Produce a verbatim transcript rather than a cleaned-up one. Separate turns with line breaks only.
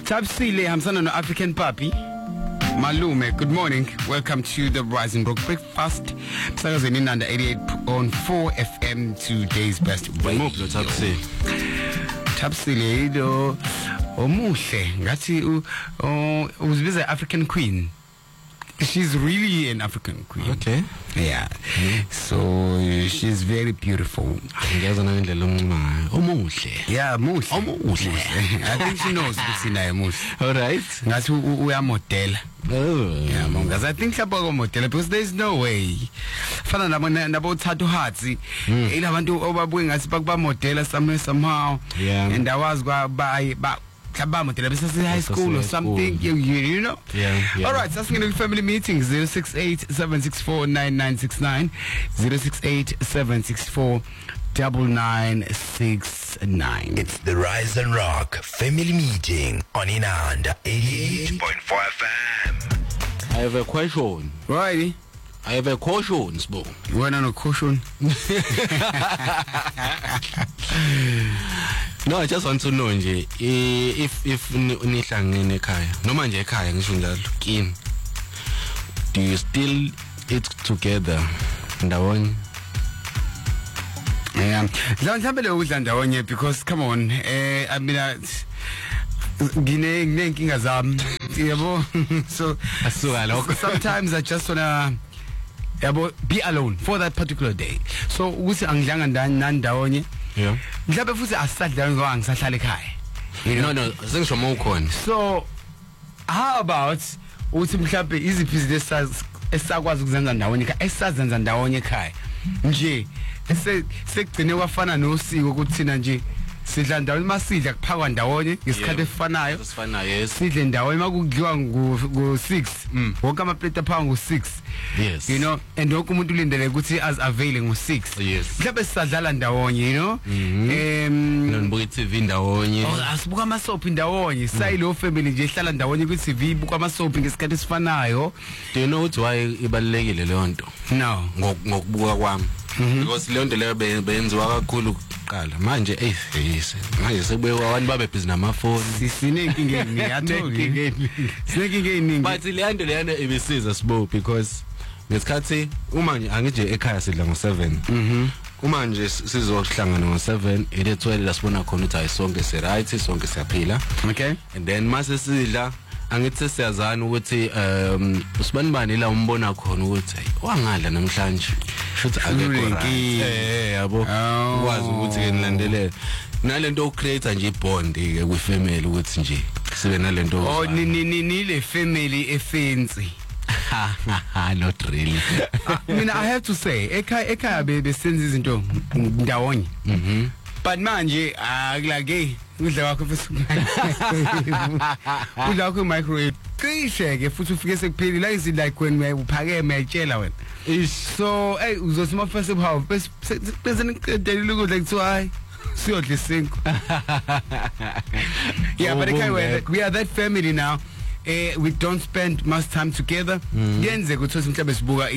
Tabsile Hamsana no African Papi. Malume, good morning. Welcome to the Rising Brook Breakfast. Psakazeni Nanda eighty-eight point four F M, today's best radio.
Tabsile.
Tabsile do omuhle ngathi uzibiza African Queen. She's really an African queen.
Okay.
Yeah. Mm-hmm. So she's very beautiful.
Yeah,
muhle. I think she knows ukuthi naye muhle.
All right.
Ngathi uya model.
Oh.
Yeah, because I think lapho model because there's no way. Fana nabo nabo Thato Hatsi. Ilabantu obabuye ngathi bakuba model somewhere somehow.
Yeah.
And I was ba ba high school or something, you, you, you know?
Yeah, yeah.
All right, so that's going to be family meeting. zero six eight seven six four nine nine six nine, zero six eight seven six four nine nine six nine.
It's the Rise and Rock family meeting on Inanda eighty-eight point four F M.
I have a question.
Right.
I have a caution, Sbo.
You want a caution?
No, I just want to know nje if if nihlangene ekhaya noma nje ekhaya ngisho njalo kini, do you still eat together ndawonye?
Yeah, mhlawumbe le udla ndawonye because come on, eh I mean ngine nginenkinga zami yabo. So
asuka lokho
sometimes I just wanna yabo be alone for that particular day. So ukuthi angidlanga ndani ndawonye.
Yeah.
Mhlawumbe futhi asisadla ngoba ngisahlala ekhaya.
No no, sengisho mawukhona.
So how about uthi mhlawumbe iziphi izinto esakwazi ukuzenza ndawonye ekhaya, esazenza ndawonye ekhaya nje ese sekugcine kwafana nosiko ukuthi thina nje sidla ndawonye masidla kuphakwa ndawonye ngesikhathi esifanayo.
Esifanayo.
Sidle ndawonye makudliwa ngo six. Wonke amaplate aphakwa ngo six.
Yes.
You know, and wonke umuntu ulindele ukuthi as available ngo six.
Yes.
Mhlawumbe sisadlala ndawonye, you know.
Em nonibuka T V ndawonye.
Oh, asibuka ama soap ndawonye. Sayilo family nje ihlala ndawonye ku T V ibuka ama soap ngesikhathi esifanayo.
Do you know what why ibalekile le nto?
No.
Ngokubuka kwami. Because le nto leyo benziwa kakhulu kuqala. Manje eh manje sebewa abantu babe busy namafoni.
Sinenkinga eningi athoki. Sinenkinga eningi.
But le nto leyana ibisiza Sbo because ngesikhathi uma nje angije ekhaya sidla ngo seven.
Mhm.
Uma nje sizohlangana ngo seven ile twelve lasibona khona ukuthi ayisonke se right sonke siyaphila.
Okay.
And then mase sidla angithi siyazana ukuthi um usibani bani la umbona khona ukuthi wangadla namhlanje futhi akekho right. Eh yabo ukwazi ukuthi ke nilandelele nalento ucreate nje ibond ke kwi family ukuthi nje sibe nalento
oh ni ni ni le family efensi.
Not really.
I mean, I have to say ekhaya ekhaya besenza izinto ndawonye.
Mhm.
But manje akulake udla wakho futhi udla wakho microwave qisheke futhi ufike sekupheli la izi like when uphakeme ayitshela wena. So hey uzothi ma first of how bese bese niqedela ukudla kuthiwa hayi siyodla isinko. Yeah, but okay, we are that family now. Uh, we don't spend much time together. Yenze ukuthi mhlawumbe sibuka